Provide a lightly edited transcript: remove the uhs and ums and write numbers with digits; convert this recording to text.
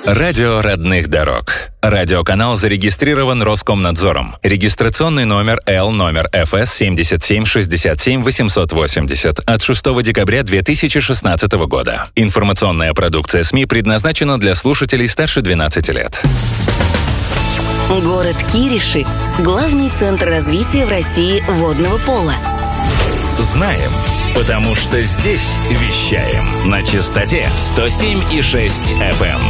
Радио родных дорог. Радиоканал зарегистрирован Роскомнадзором. Регистрационный номер номер ФС 7767-880 от 6 декабря 2016 года. Информационная продукция СМИ предназначена для слушателей старше 12 лет. Город Кириши – главный центр развития в России водного пола. Знаем, потому что здесь вещаем на частоте 107,6 FM.